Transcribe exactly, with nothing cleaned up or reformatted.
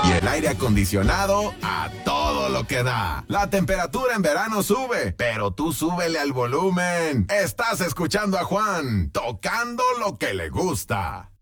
Y el aire acondicionado a todo lo que da. La temperatura en verano sube, pero tú súbele al volumen. Estás escuchando a Juan, tocando lo que le gusta.